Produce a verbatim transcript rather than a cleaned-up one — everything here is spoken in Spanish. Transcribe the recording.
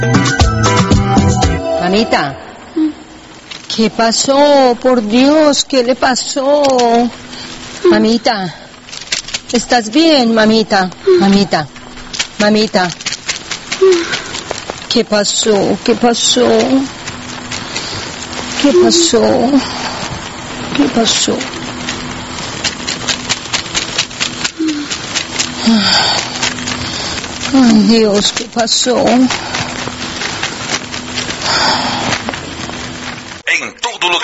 Mamita, ¿qué pasó? Por Dios, ¿qué le pasó? Mamita, ¿estás bien, mamita? Mamita, mamita, ¿qué pasó? ¿Qué pasó? ¿Qué pasó? ¿Qué pasó? Ay, Dios, ¿qué pasó?